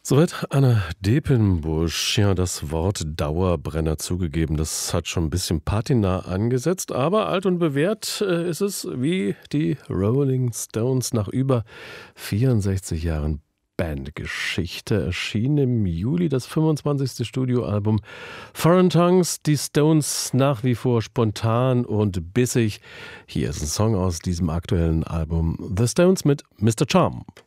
Soweit Anna Depenbusch. Ja, das Wort Dauerbrenner zugegeben, das hat schon ein bisschen Patina angesetzt, aber alt und bewährt ist es wie die Rolling Stones nach über 64 Jahren Bandgeschichte. Erschien im Juli das 25. Studioalbum Foreign Tongues. Die Stones nach wie vor spontan und bissig. Hier ist ein Song aus diesem aktuellen Album The Stones mit Mr. Charm.